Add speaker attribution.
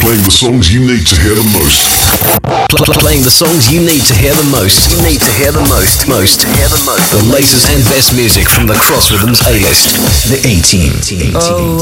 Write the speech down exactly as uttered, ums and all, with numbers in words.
Speaker 1: Playing the songs you need to hear the most.
Speaker 2: Pl- pl- playing the songs you need to hear the most. You need to hear the most. Most. Hear the most. The latest and best music from the Cross Rhythms A-list. The A-Team.
Speaker 3: Oh,